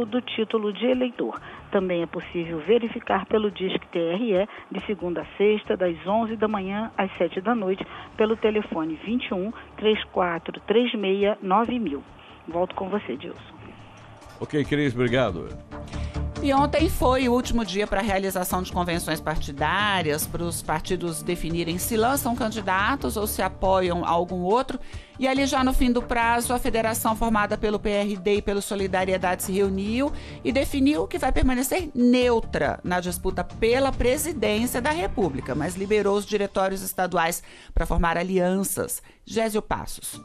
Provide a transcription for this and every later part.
do título de eleitor. Também é possível verificar pelo Disque TRE de segunda a sexta, das 11 da manhã às 7 da noite, pelo telefone 21 3436 9000. Volto com você, Dilson. Ok, Cris, obrigado. E ontem foi o último dia para a realização de convenções partidárias, para os partidos definirem se lançam candidatos ou se apoiam a algum outro. E ali já no fim do prazo, a federação formada pelo PRD e pelo Solidariedade se reuniu e definiu que vai permanecer neutra na disputa pela presidência da República, mas liberou os diretórios estaduais para formar alianças. Gésio Passos.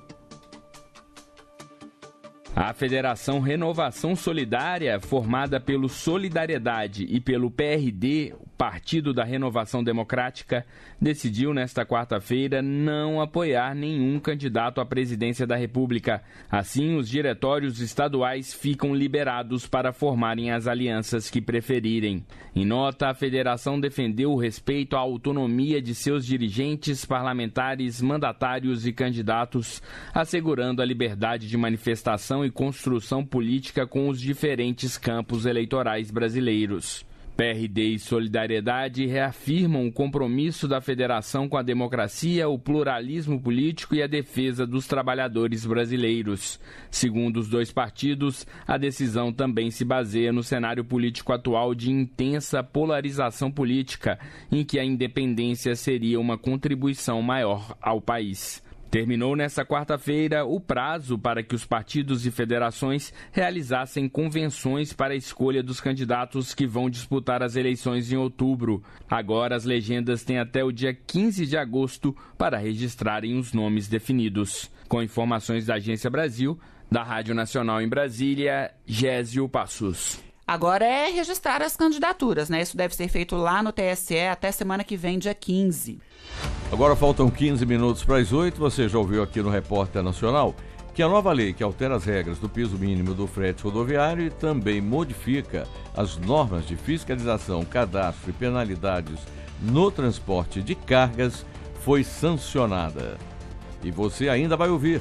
A Federação Renovação Solidária, formada pelo Solidariedade e pelo PRD, o Partido da Renovação Democrática, decidiu nesta quarta-feira não apoiar nenhum candidato à presidência da República. Assim, os diretórios estaduais ficam liberados para formarem as alianças que preferirem. Em nota, a federação defendeu o respeito à autonomia de seus dirigentes, parlamentares, mandatários e candidatos, assegurando a liberdade de manifestação e construção política com os diferentes campos eleitorais brasileiros. PRD e Solidariedade reafirmam o compromisso da federação com a democracia, o pluralismo político e a defesa dos trabalhadores brasileiros. Segundo os dois partidos, a decisão também se baseia no cenário político atual de intensa polarização política, em que a independência seria uma contribuição maior ao país. Terminou nesta quarta-feira o prazo para que os partidos e federações realizassem convenções para a escolha dos candidatos que vão disputar as eleições em outubro. Agora as legendas têm até o dia 15 de agosto para registrarem os nomes definidos. Com informações da Agência Brasil, da Rádio Nacional em Brasília, Gésio Passos. Agora é registrar as candidaturas, né? Isso deve ser feito lá no TSE até semana que vem, dia 15. Agora faltam 15 minutos para as 8. Você já ouviu aqui no Repórter Nacional que a nova lei que altera as regras do piso mínimo do frete rodoviário e também modifica as normas de fiscalização, cadastro e penalidades no transporte de cargas foi sancionada. E você ainda vai ouvir.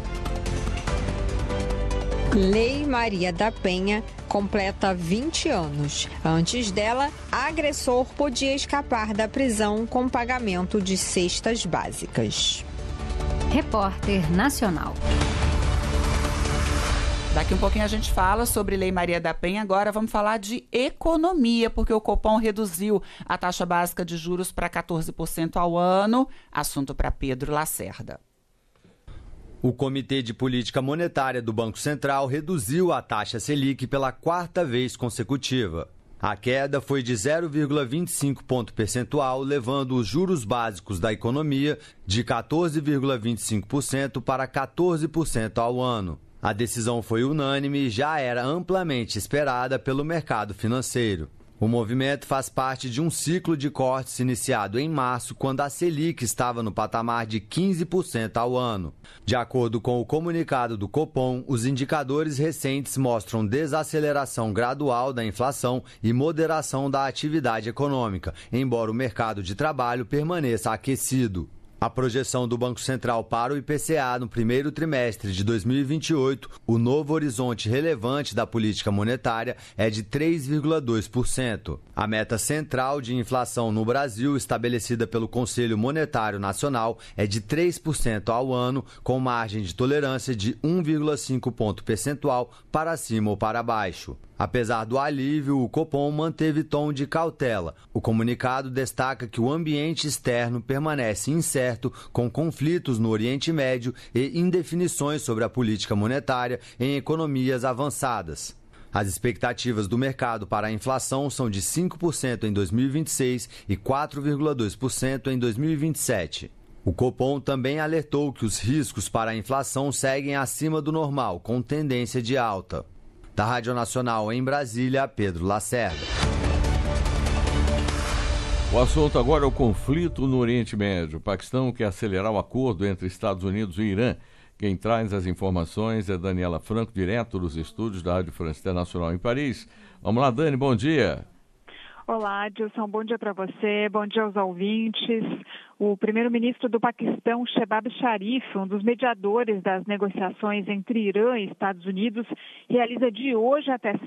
Lei Maria da Penha completa 20 anos. Antes dela, agressor podia escapar da prisão com pagamento de cestas básicas. Repórter Nacional. Daqui um pouquinho a gente fala sobre Lei Maria da Penha. Agora vamos falar de economia, porque o Copom reduziu a taxa básica de juros para 14% ao ano. Assunto para Pedro Lacerda. O Comitê de Política Monetária do Banco Central reduziu a taxa Selic pela quarta vez consecutiva. A queda foi de 0,25 ponto percentual, levando os juros básicos da economia de 14,25% para 14% ao ano. A decisão foi unânime e já era amplamente esperada pelo mercado financeiro. O movimento faz parte de um ciclo de cortes iniciado em março, quando a Selic estava no patamar de 15% ao ano. De acordo com o comunicado do Copom, os indicadores recentes mostram desaceleração gradual da inflação e moderação da atividade econômica, embora o mercado de trabalho permaneça aquecido. A projeção do Banco Central para o IPCA no primeiro trimestre de 2028, o novo horizonte relevante da política monetária é de 3,2%. A meta central de inflação no Brasil, estabelecida pelo Conselho Monetário Nacional, é de 3% ao ano, com margem de tolerância de 1,5 ponto percentual para cima ou para baixo. Apesar do alívio, o Copom manteve tom de cautela. O comunicado destaca que o ambiente externo permanece incerto, com conflitos no Oriente Médio e indefinições sobre a política monetária em economias avançadas. As expectativas do mercado para a inflação são de 5% em 2026 e 4,2% em 2027. O Copom também alertou que os riscos para a inflação seguem acima do normal, com tendência de alta. Da Rádio Nacional em Brasília, Pedro Lacerda. O assunto agora é o conflito no Oriente Médio. O Paquistão quer acelerar o acordo entre Estados Unidos e Irã. Quem traz as informações é Daniela Franco, direto dos estúdios da Rádio França Internacional em Paris. Vamos lá, Dani, bom dia. Olá, Dilson, bom dia para você, bom dia aos ouvintes. O primeiro-ministro do Paquistão, Shehbaz Sharif, um dos mediadores das negociações entre Irã e Estados Unidos, realiza de hoje até